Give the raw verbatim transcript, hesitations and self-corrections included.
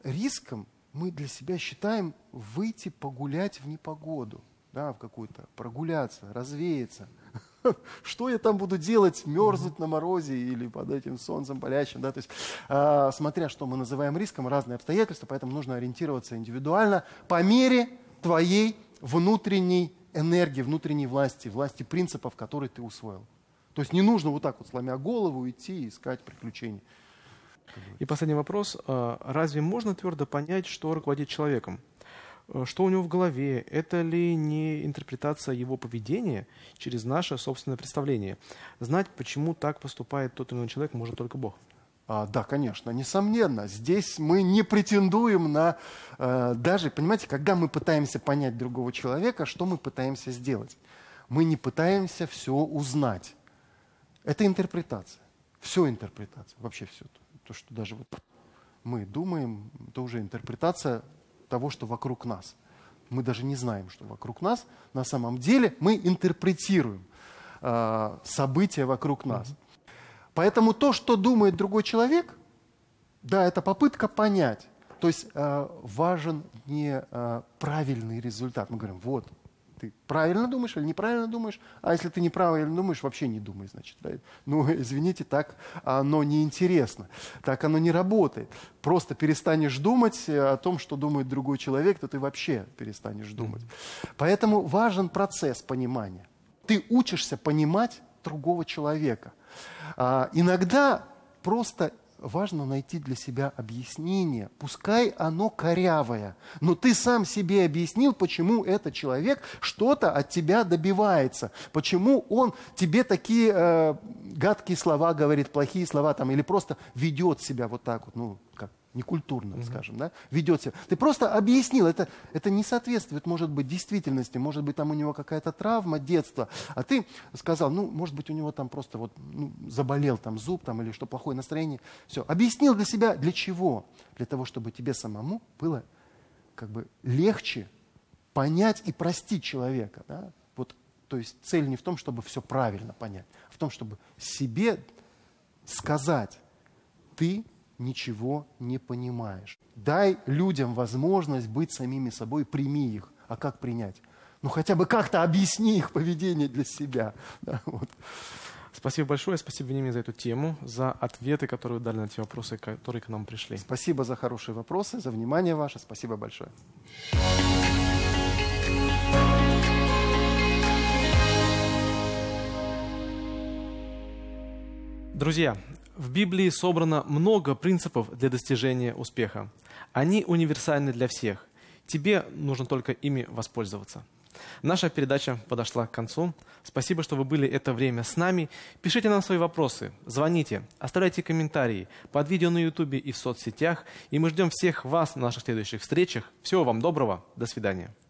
риском мы для себя считаем выйти погулять в непогоду, да, в какую-то, прогуляться, развеяться. Что я там буду делать, мерзнуть на морозе или под этим солнцем палящим, да, то есть, э, смотря что мы называем риском, разные обстоятельства, поэтому нужно ориентироваться индивидуально по мере твоей внутренней энергии, внутренней власти, власти принципов, которые ты усвоил. То есть не нужно вот так вот, сломя голову, идти искать приключений. И последний вопрос. Разве можно твердо понять, что руководит человеком? Что у него в голове? Это ли не интерпретация его поведения через наше собственное представление? Знать, почему так поступает тот или иной человек, может только Бог. А, да, конечно, несомненно. Здесь мы не претендуем на... Э, даже, понимаете, когда мы пытаемся понять другого человека, что мы пытаемся сделать? Мы не пытаемся все узнать. Это интерпретация. Все интерпретация. Вообще все. То, что даже вот мы думаем, это уже интерпретация того, что вокруг нас. Мы даже не знаем, что вокруг нас. На самом деле мы интерпретируем э, события вокруг нас. Mm-hmm. Поэтому то, что думает другой человек, да, это попытка понять. То есть э, важен не э, правильный результат. Мы говорим, вот, ты правильно думаешь или неправильно думаешь, а если ты неправильно думаешь, вообще не думай, значит. Да? Ну, извините, так оно неинтересно, так оно не работает. Просто перестанешь думать о том, что думает другой человек, то ты вообще перестанешь думать. Mm-hmm. Поэтому важен процесс понимания. Ты учишься понимать другого человека. А, иногда просто важно найти для себя объяснение, пускай оно корявое, но ты сам себе объяснил, почему этот человек что-то от тебя добивается, почему он тебе такие э, гадкие слова говорит, плохие слова, там, или просто ведет себя вот так вот, ну, как некультурно, mm-hmm. скажем, да, ведет себя. Ты просто объяснил, это, это не соответствует, может быть, действительности, может быть, там у него какая-то травма детства, а ты сказал, ну, может быть, у него там просто вот ну, заболел там зуб, там, или что, плохое настроение. Все, объяснил для себя, для чего? Для того, чтобы тебе самому было как бы легче понять и простить человека, да? Вот, то есть цель не в том, чтобы все правильно понять, а в том, чтобы себе сказать, ты ничего не понимаешь. Дай людям возможность быть самими собой, прими их. А как принять? Ну, хотя бы как-то объясни их поведение для себя. Да, вот. Спасибо большое. Спасибо, Вениамин, за эту тему, за ответы, которые вы дали на те вопросы, которые к нам пришли. Спасибо за хорошие вопросы, за внимание ваше. Спасибо большое. Друзья, в Библии собрано много принципов для достижения успеха. Они универсальны для всех. Тебе нужно только ими воспользоваться. Наша передача подошла к концу. Спасибо, что вы были это время с нами. Пишите нам свои вопросы, звоните, оставляйте комментарии под видео на Ютубе и в соцсетях. И мы ждем всех вас на наших следующих встречах. Всего вам доброго. До свидания.